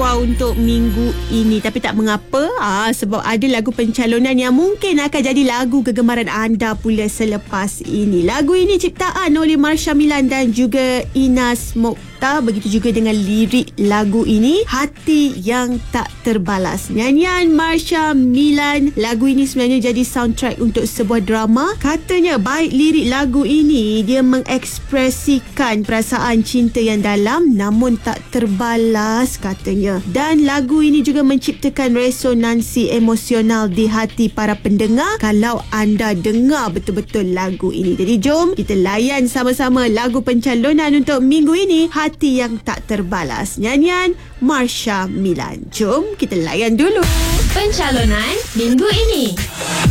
keluar untuk minggu ini. Tapi tak mengapa, sebab ada lagu pencalonan yang mungkin akan jadi lagu kegemaran anda pula selepas ini. Lagu ini ciptaan oleh Marsha Milan dan juga Inas Mokhtar. Begitu juga dengan lirik lagu ini, Hati Yang Tak Terbalas. Nyanyian Marsha Milan. Lagu ini sebenarnya jadi soundtrack untuk sebuah drama. Katanya baik lirik lagu ini, dia mengekspresikan perasaan cinta yang dalam namun tak terbalas katanya. Dan lagu ini juga menciptakan resonansi emosional di hati para pendengar kalau anda dengar betul-betul lagu ini. Jadi jom kita layan sama-sama lagu pencalonan untuk minggu ini, Hati Yang Tak Terbalas. Nyanyian Marsha Milan. Jom kita layan dulu. Pencalonan minggu ini.